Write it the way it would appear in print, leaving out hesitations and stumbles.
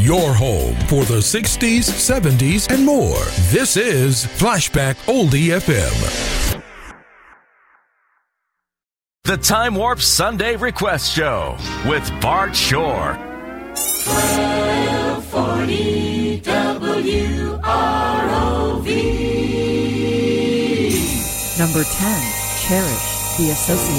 your home for the 60s, 70s, and more. This is Flashback Oldie FM. The Time Warp Sunday Request Show with Bart Shore. 1240 WROV. Number 10, Cherish, the Association.